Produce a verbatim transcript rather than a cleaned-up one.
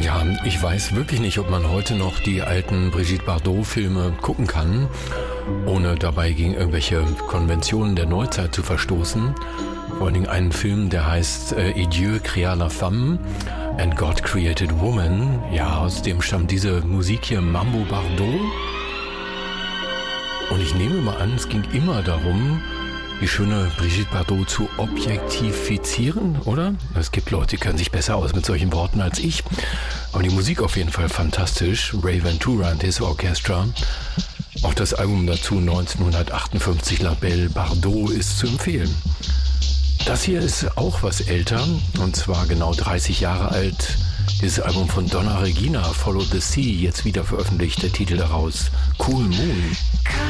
Ja, ich weiß wirklich nicht, ob man heute noch die alten Brigitte Bardot-Filme gucken kann, ohne dabei gegen irgendwelche Konventionen der Neuzeit zu verstoßen. Vor allen Dingen einen Film, der heißt äh, Et Dieu créa la femme and God created woman. Ja, aus dem stammt diese Musik hier, Mambo Bardot. Und ich nehme mal an, es ging immer darum, die schöne Brigitte Bardot zu objektifizieren, oder? Es gibt Leute, die können sich besser aus mit solchen Worten als ich. Aber die Musik auf jeden Fall fantastisch. Ray Ventura and his Orchestra. Auch das Album dazu neunzehnhundertachtundfünfzig, La Belle Bardot, ist zu empfehlen. Das hier ist auch was älter, und zwar genau dreißig Jahre alt. Dieses Album von Donna Regina, Follow the Sea, jetzt wieder veröffentlicht, der Titel daraus, Cool Moon.